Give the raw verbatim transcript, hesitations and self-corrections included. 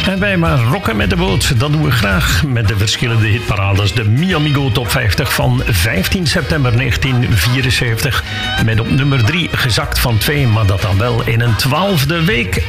En wij maar rocken met de boot. Dat doen we graag met de verschillende hitparades. De Mi Amigo Top vijftig van vijftien september negentien vierenzeventig. Met op nummer drie gezakt van twee, maar dat dan wel in een twaalfde week.